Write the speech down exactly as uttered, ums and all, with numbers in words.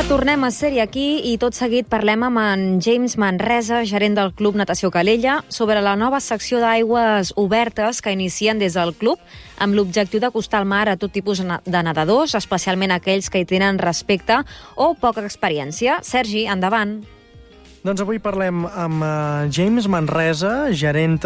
Tornem a ser-hi aquí i tot seguit parlem amb en James Manresa, gerent del Club Natació Calella, sobre la nova secció d'aigües obertes que inicien des del club amb l'objectiu d'acostar el mar a tot tipus de nedadors, especialment aquells que hi tenen respecte o poca experiència. Sergi, endavant. Doncs avui parlem amb James Manresa, gerent